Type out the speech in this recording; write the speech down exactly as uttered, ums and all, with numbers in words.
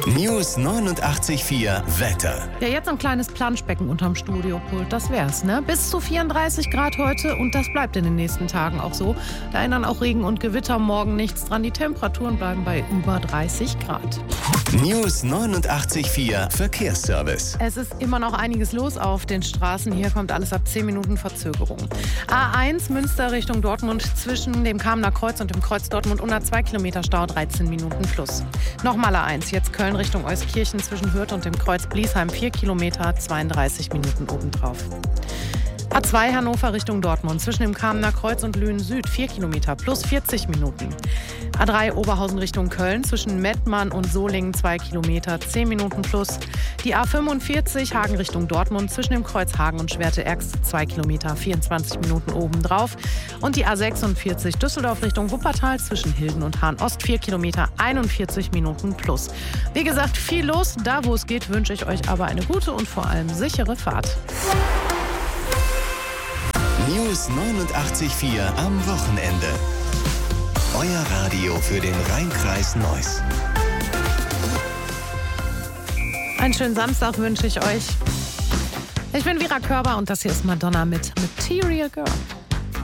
News neunundachtzig Komma vier Wetter. Ja, jetzt ein kleines Planschbecken unterm Studiopult, das wär's, ne? Bis zu vierunddreißig Grad heute und das bleibt in den nächsten Tagen auch so. Da ändern auch Regen und Gewitter morgen nichts dran. Die Temperaturen bleiben bei über dreißig Grad. News neunundachtzig Komma vier Verkehrsservice. Es ist immer noch einiges los auf den Straßen. Hier kommt alles ab zehn Minuten Verzögerung. A eins Münster Richtung Dortmund zwischen dem Kamener Kreuz und dem Kreuz Dortmund unter zwei Kilometer Stau, dreizehn Minuten plus. Nochmal A eins, jetzt Köln Richtung Euskirchen zwischen Hürth und dem Kreuz Bliesheim, vier Kilometer, zweiunddreißig Minuten obendrauf. A zwei Hannover Richtung Dortmund zwischen dem Kamener Kreuz und Lünen Süd, vier Kilometer plus vierzig Minuten. A drei Oberhausen Richtung Köln zwischen Mettmann und Solingen, zwei Kilometer, zehn Minuten plus. Die A fünfundvierzig Hagen Richtung Dortmund zwischen dem Kreuz Hagen und Schwerte-Ergst, zwei Kilometer, vierundzwanzig Minuten obendrauf. Und die A sechsundvierzig Düsseldorf Richtung Wuppertal zwischen Hilden und Hahn-Ost, vier Kilometer, einundvierzig Minuten plus. Wie gesagt, viel los. Da, wo es geht, wünsche ich euch aber eine gute und vor allem sichere Fahrt. News neunundachtzig Komma vier am Wochenende. Euer Radio für den Rhein-Kreis Neuss. Einen schönen Samstag wünsche ich euch. Ich bin Vera Körber und das hier ist Madonna mit Material Girl.